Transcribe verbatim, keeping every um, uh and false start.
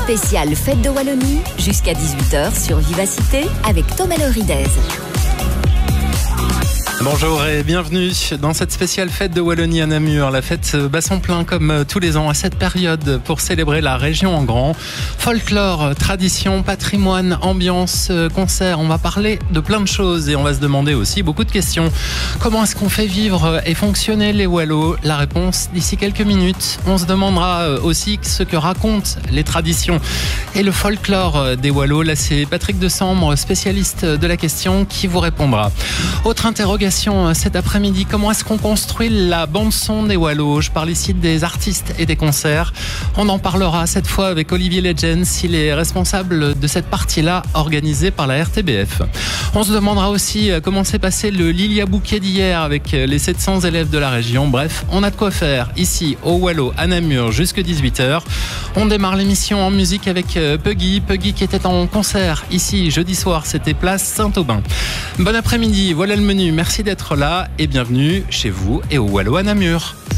spéciale Fête de Wallonie jusqu'à dix-huit heures sur Vivacité avec Thomas Loridez. Bonjour et bienvenue dans cette spéciale fête de Wallonie à Namur. La fête bat son plein comme tous les ans à cette période pour célébrer la région en grand. Folklore, tradition, patrimoine, ambiance, concert. On va parler de plein de choses et on va se demander aussi beaucoup de questions. Comment est-ce qu'on fait vivre et fonctionner les Wallos? La réponse d'ici quelques minutes. On se demandera aussi ce que racontent les traditions et le folklore des Wallos. Là, c'est Patrick Decembre, spécialiste de la question, qui vous répondra. Autre interrogation cet après-midi, comment est-ce qu'on construit la bande-son des Wallos? Je parle ici des artistes et des concerts. On en parlera cette fois avec Olivier Legends, il est responsable de cette partie-là organisée par la R T B F. On se demandera aussi comment s'est passé le Lilia Bouquet d'hier avec les sept cents élèves de la région. Bref, on a de quoi faire ici au Wallo à Namur jusqu'à dix-huit heures. On démarre l'émission en musique avec Puggy. Puggy qui était en concert ici jeudi soir, c'était place Saint-Aubin. Bon après-midi, voilà le menu. Merci d'être là et bienvenue chez vous et au Wallo à Namur.